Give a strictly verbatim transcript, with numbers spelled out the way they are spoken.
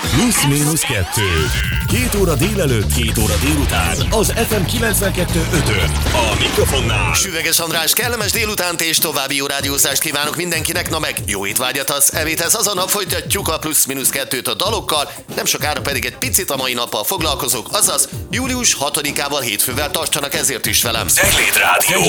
Plusz-minusz kettő. Két óra délelőtt, két óra délután. Az ef em kilencvenkettő ötön. A mikrofonnál Süveges András, kellemes délutánt és további jó rádiózást kívánok mindenkinek. Na meg jó étvágyat az evéthez. Azonnal folytatjuk a Plusz-minusz kettőt a dalokkal. Nem sokára pedig egy picit a mai nappal foglalkozok, azaz július hatodikával, hétfővel tartsanak ezért is velem. Zeglét Rádió.